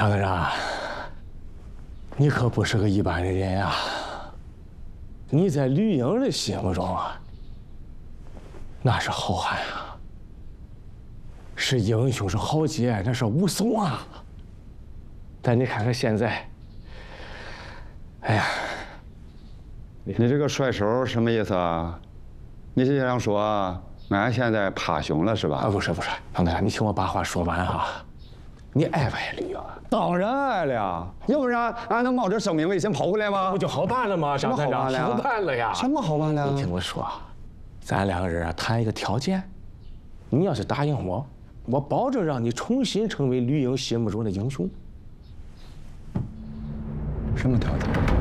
张队长，你可不是个一般的人呀！你在吕英的心目中啊，那是好汉啊，是英雄，是豪杰，那是武松啊。但你看看现在，哎呀， 你这个甩手什么意思啊？你是想说俺现在怕熊了是吧？ 啊，不是，张队长，你听我把话说完哈。你爱不爱吕英啊？ 当然爱了，要不然俺能冒着生命危险跑回来吗？ 不就好办了吗？张队长，好办了呀！ 什么好办的？ 你听我说，咱两个人啊谈一个条件，你要是答应我，我保证让你重新成为吕英心目中的英雄。 什么条件？